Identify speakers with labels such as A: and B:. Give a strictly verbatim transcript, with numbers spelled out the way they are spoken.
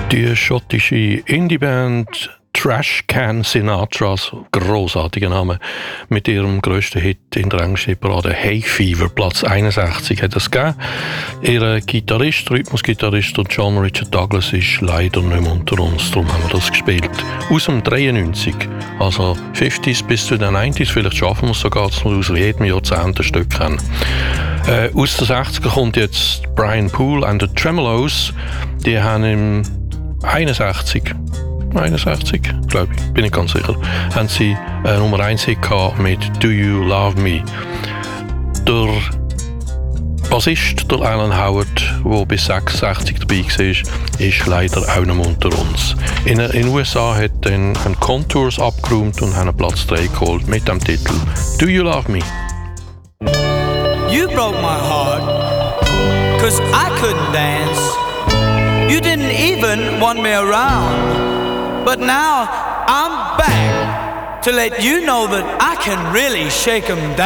A: Die schottische Indie-Band Trash Can Sinatras, grossartiger Name, mit ihrem grössten Hit in der englischen Parade Hay Fever, Platz einundsechzig hat es gegeben. Ihr Gitarrist, Rhythmusgitarrist und John Richard Douglas ist leider nicht mehr unter uns, darum haben wir das gespielt. Aus dem dreiundneunzig, also fünfziger bis zu den neunziger, vielleicht schaffen wir es sogar, dass wir aus jedem Jahrzehnt ein Stück kennen. Äh, aus den sechziger kommt jetzt Brian Poole and the Tremolos, die haben im einundsechzig einundsechzig, glaube ich, bin ich ganz sicher, haben sie äh, Nummer eins Hit gehabt mit Do You Love Me. Der Bassist, der Alan Howard, der bis sechsundsechzig dabei war, ist leider auch nicht mehr unter uns. In den U S A hat dann ein Contours abgeräumt und haben Platz drei geholt mit dem Titel Do You Love Me.
B: You broke my heart, cause I couldn't dance. You didn't even want me around. But now I'm back to let you know that I can really shake 'em down.